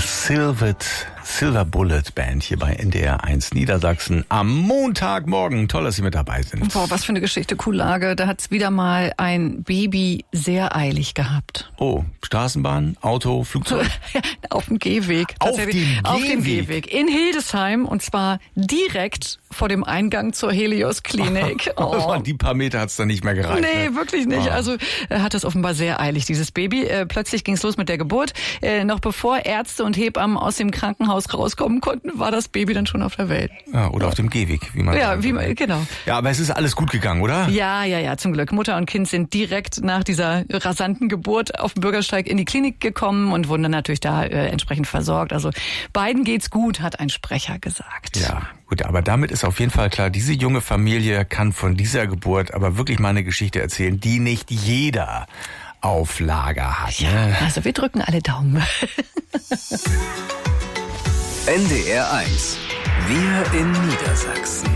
Silver Bullet Band hier bei NDR 1 Niedersachsen am Montagmorgen. Toll, dass Sie mit dabei sind. Boah, was für eine Geschichte, Kuhlage. Da hat's wieder mal ein Baby sehr eilig gehabt. Oh, Straßenbahn, Auto, Flugzeug? Auf dem Gehweg. Auf dem Gehweg. In Hildesheim und zwar direkt vor dem Eingang zur Helios-Klinik. Oh. Die paar Meter hat's dann nicht mehr gereicht. Nee, ne? wirklich nicht. Also hat es offenbar sehr eilig, dieses Baby. Plötzlich ging's los mit der Geburt. Noch bevor Ärzte und Hebammen aus dem Krankenhaus rauskommen konnten, war das Baby dann schon auf der Welt. Ja, oder auf dem Gehweg, wie man sagt. Genau. Ja, aber es ist alles gut gegangen, oder? Ja, zum Glück. Mutter und Kind sind direkt nach dieser rasanten Geburt auf dem Bürgersteig in die Klinik gekommen und wurden dann natürlich da entsprechend versorgt. Also beiden geht's gut, hat ein Sprecher gesagt. Ja, gut, aber damit ist auf jeden Fall klar, diese junge Familie kann von dieser Geburt aber wirklich mal eine Geschichte erzählen, die nicht jeder auf Lager hat. Ja, Ne? also wir drücken alle Daumen. NDR 1. Wir in Niedersachsen.